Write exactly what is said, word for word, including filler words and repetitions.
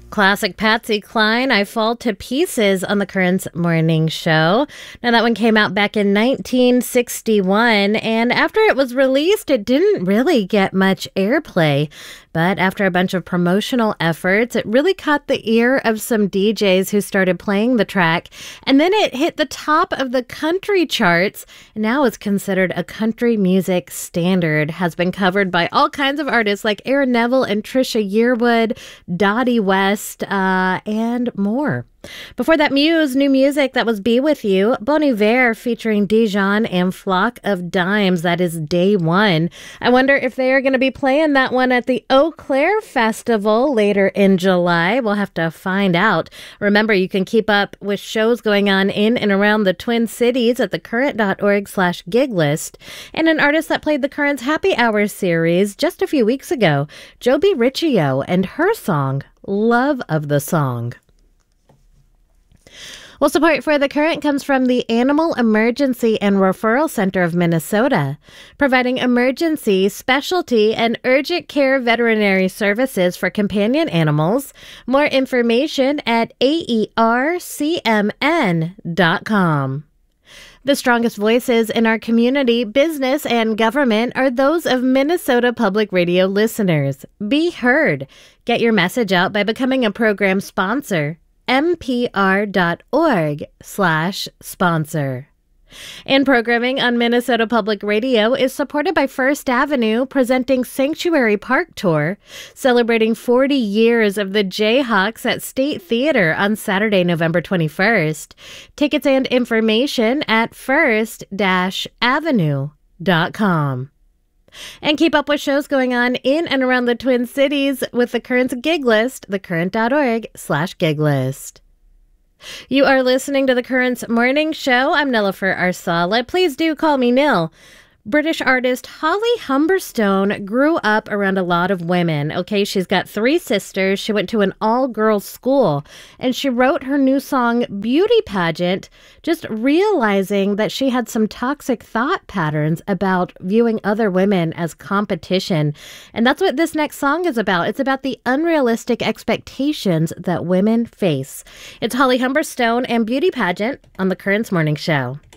Classic Patsy Cline, I Fall to Pieces on the Currents Morning Show. Now, that one came out back in nineteen sixty-one, and after it was released, it didn't really get much airplay. But after a bunch of promotional efforts, it really caught the ear of some D Js who started playing the track. And then it hit the top of the country charts. And now it's considered a country music standard. Has been covered by all kinds of artists like Aaron Neville and Trisha Yearwood, Dottie West, uh, and more. Before that, Muse, new music, that was Be With You. Bon Iver featuring Dijon and Flock of Dimes, that is Day One. I wonder if they are going to be playing that one at the Eau Claire Festival later in July. We'll have to find out. Remember, you can keep up with shows going on in and around the Twin Cities at thecurrent.org slash gig list. And an artist that played the Current's Happy Hour series just a few weeks ago, Joby Riccio, and her song, Love of the Song. Well, support for The Current comes from the Animal Emergency and Referral Center of Minnesota, providing emergency, specialty, and urgent care veterinary services for companion animals. More information at A E R C M N dot com. The strongest voices in our community, business, and government are those of Minnesota Public Radio listeners. Be heard. Get your message out by becoming a program sponsor. npr.org slash sponsor. And programming on Minnesota Public Radio is supported by First Avenue, presenting Sanctuary Park Tour, celebrating forty years of the Jayhawks at State Theater on Saturday, November twenty-first. Tickets and information at first avenue dot com. And keep up with shows going on in and around the Twin Cities with the Current's gig list, thecurrent.org slash gig list. You are listening to the Current's Morning Show. I'm Nilofer Arsala. Please do call me Nil. British artist Holly Humberstone grew up around a lot of women. Okay, she's got three sisters. She went to an all-girls school, and she wrote her new song, Beauty Pageant, just realizing that she had some toxic thought patterns about viewing other women as competition. And that's what this next song is about. It's about the unrealistic expectations that women face. It's Holly Humberstone and Beauty Pageant on the Current's Morning Show.